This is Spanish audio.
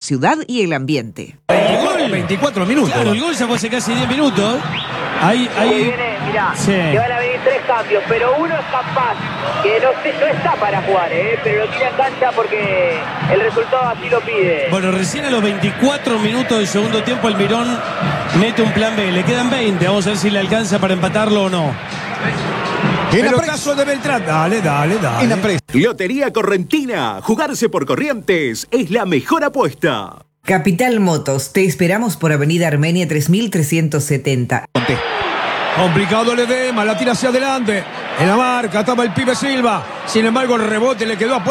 ciudad y el ambiente. El gol, 24 minutos. Claro, el gol ya fue hace casi 10 minutos. Ahí. Viene, mirá, Sí. que van a venir 3 cambios, pero uno es capaz, que no está para jugar, pero lo tira en cancha porque el resultado así lo pide. Bueno, recién a los 24 minutos del segundo tiempo Almirón mete un plan B. Le quedan 20. Vamos a ver si le alcanza para empatarlo o no. Pelotazo de Beltrán. Dale. Lotería Correntina. Jugarse por Corrientes es la mejor apuesta. Capital Motos, te esperamos por Avenida Armenia 3370. Complicado el edema, la tira hacia adelante. En la marca estaba el pibe Silva. Sin embargo, el rebote le quedó a